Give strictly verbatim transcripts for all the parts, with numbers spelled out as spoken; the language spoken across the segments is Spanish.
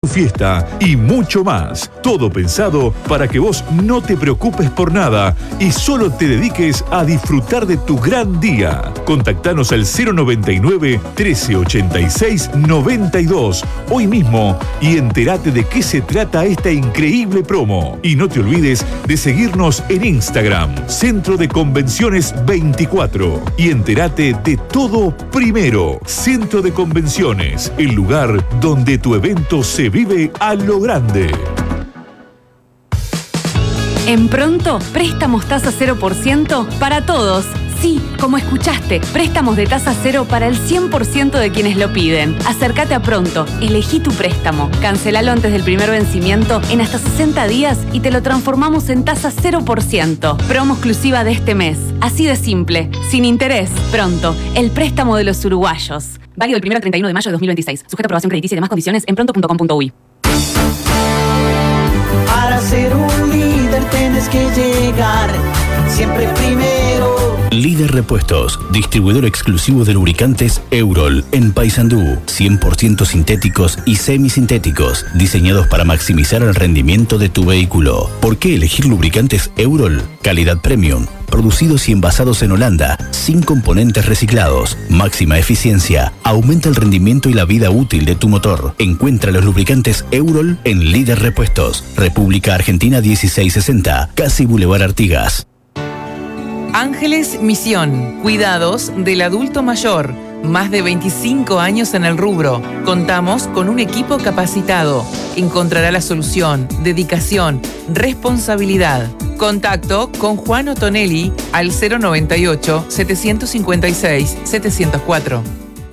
fiesta y mucho más. Todo pensado para que vos no te preocupes por nada y solo te dediques a disfrutar de tu gran día. Contactanos al cero noventa y nueve, trece ochenta y seis, noventa y dos hoy mismo y entérate de qué se trata esta increíble promo. Y no te olvides de seguirnos en Instagram, Centro de Convenciones veinticuatro, y entérate de todo primero. Centro de Convenciones, el lugar donde tu evento se vive a lo grande. En Pronto, préstamos tasa cero por ciento para todos. Sí, como escuchaste, préstamos de tasa cero para el cien por ciento de quienes lo piden. Acércate a Pronto, elegí tu préstamo, cancelalo antes del primer vencimiento en hasta sesenta días y te lo transformamos en tasa cero por ciento. Promo exclusiva de este mes. Así de simple, sin interés. Pronto, el préstamo de los uruguayos. Válido del primero al treinta y uno de mayo de dos mil veintiséis. Sujeto a aprobación crediticia y demás condiciones en pronto punto com punto uy. Para ser un líder tienes que llegar siempre primero. Líder Repuestos, distribuidor exclusivo de lubricantes Eurol en Paysandú, cien por ciento sintéticos y semisintéticos, diseñados para maximizar el rendimiento de tu vehículo. ¿Por qué elegir lubricantes Eurol? Calidad premium, producidos y envasados en Holanda, sin componentes reciclados, máxima eficiencia, aumenta el rendimiento y la vida útil de tu motor. Encuentra los lubricantes Eurol en Líder Repuestos, República Argentina dieciséis sesenta, casi Boulevard Artigas. Ángeles Misión, cuidados del adulto mayor, más de veinticinco años en el rubro. Contamos con un equipo capacitado. Encontrará la solución, dedicación, responsabilidad. Contacto con Juan Otonelli al cero noventa y ocho, setecientos cincuenta y seis, setecientos cuatro.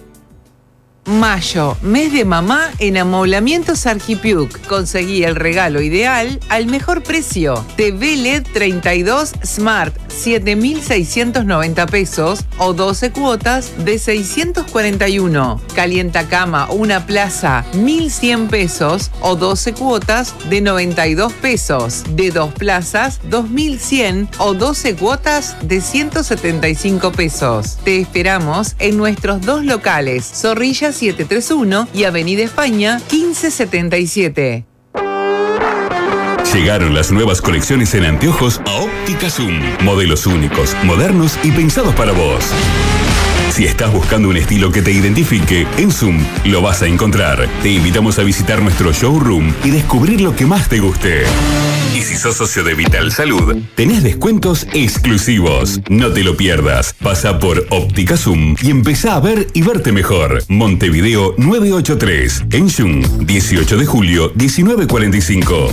Mayo, mes de mamá en Amoblamientos Argipiuc. Conseguí el regalo ideal al mejor precio. T V L E D treinta y dos Smart, siete mil seiscientos noventa pesos o doce cuotas de seiscientos cuarenta y uno. Calientacama Una Plaza, mil cien pesos o doce cuotas de noventa y dos pesos. De dos plazas, dos mil cien o doce cuotas de ciento setenta y cinco pesos. Te esperamos en nuestros dos locales, Zorrilla setecientos treinta y uno y Avenida España quince setenta y siete. Llegaron las nuevas colecciones en anteojos a Óptica Zoom. Modelos únicos, modernos y pensados para vos. Si estás buscando un estilo que te identifique, en Zoom lo vas a encontrar. Te invitamos a visitar nuestro showroom y descubrir lo que más te guste. Y si sos socio de Vital Salud, tenés descuentos exclusivos. No te lo pierdas. Pasa por Óptica Zoom y empezá a ver y verte mejor. Montevideo novecientos ochenta y tres. En Jung, dieciocho de julio, diecinueve cuarenta y cinco.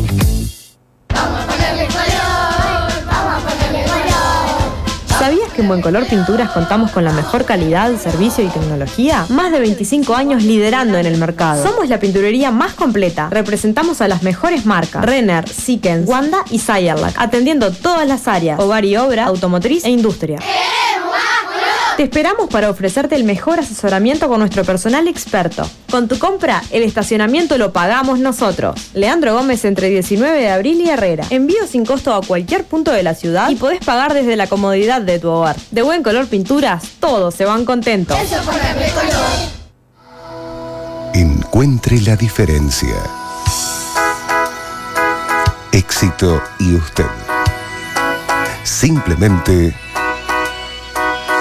¿Sabías que en Buen Color Pinturas contamos con la mejor calidad, servicio y tecnología? Más de veinticinco años liderando en el mercado. Somos la pinturería más completa. Representamos a las mejores marcas: Renner, Sikkens, Wanda y Sayerlac, atendiendo todas las áreas: hogar y obra, automotriz e industria. Te esperamos para ofrecerte el mejor asesoramiento con nuestro personal experto. Con tu compra, el estacionamiento lo pagamos nosotros. Leandro Gómez entre diecinueve de abril y Herrera. Envío sin costo a cualquier punto de la ciudad y podés pagar desde la comodidad de tu hogar. De Buen Color Pinturas, todos se van contentos. Eso para Buen Color. Encuentre la diferencia. Éxito y usted. Simplemente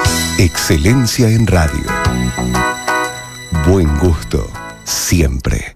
excelencia en radio. Buen gusto, siempre.